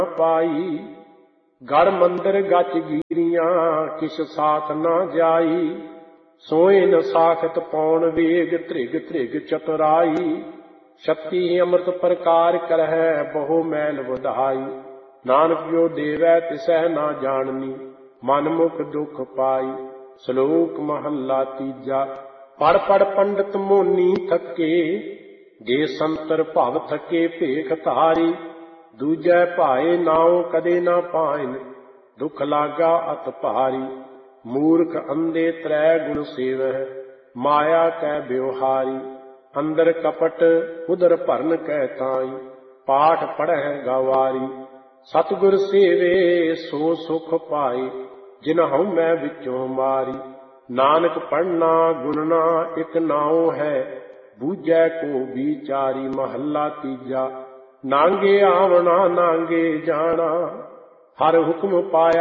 ਪਾਈ। ਗੜ ਮੰਦਰ ਗਚ ਗੀਰੀਆਂ ਕਿਛ ਸਾਥ ਨਾ ਜਾਈ। ਸੋਏ ਨ ਸਾਖਤ ਪੌਣ ਵੇਗ ਧ੍ਰਿਗ ਧ੍ਰਿਗ ਚਤੁਰਾਈ। ਛੱਤੀ ਅੰਮ੍ਰਿਤ ਪ੍ਰਕਾਰ ਕਰਹਿ ਬਹੁ ਮੈਲ ਵਧਾਈ। ਨਾਨਕ ਜੋ ਦੇਵੈ ਤਿਸਹਿ ਨਾ ਜਾਣਨੀ ਮਨ ਮੁਖ ਦੁਖ ਪਾਈ। ਸ਼ਲੋਕ ਮਹੱਲਾ ਤੀਜਾ। ਪੜ ਪੜ ਪੰਡਤ ਮੋਨੀ ਥੱਕੇ ਜੇ ਸੰਤਰ ਭਵ ਥਕੇ ਭੇਖ ਧਾਰੀ। ਦੂਜੈ ਭਾਏ ਨਾਉ ਕਦੇ ਨਾ ਪਾਇਨ ਦੁਖ ਲਾਗਾ ਅਤ ਭਾਰੀ। ਮੂਰਖ ਅੰਧੇ ਤ੍ਰੈ ਗੁਣ ਸੇਵਹਿ ਮਾਇਆ ਕੈ ਬਿਵਹਾਰੀ। ਅੰਦਰ ਕਪਟ ਉਦਰ ਭਰਨ ਕੈ ਤਾਈ ਪਾਠ ਪੜ੍ਹੈ ਗਵਾਰੀ। ਸਤਿਗੁਰ ਸੇਵੇ ਸੋ ਸੁਖ ਪਾਏ ਜਿਨ ਹਉਮੈ ਵਿੱਚੋਂ ਮਾਰੀ। ਨਾਨਕ ਪੜ੍ਹਨਾ ਗੁਣਨਾ ਇਕ ਨਾਉ ਹੈ ਬੂਝੈ ਕੋ ਵਿਚਾਰੀ। ਮਹੱਲਾ ਤੀਜਾ। ਨਾਂਗੇ ਆਵਣਾ ਨਾਂਗੇ ਜਾਣਾ ਹਰ ਹੁਕਮ ਪਾਇਆ